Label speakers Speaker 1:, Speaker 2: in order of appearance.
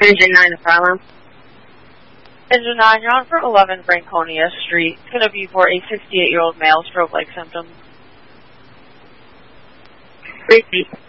Speaker 1: Engine 9, the problem.
Speaker 2: Engine 9, you're on for 11 Franconia Street. It's going to be for a 68-year-old male, stroke-like symptoms.
Speaker 1: Repeat.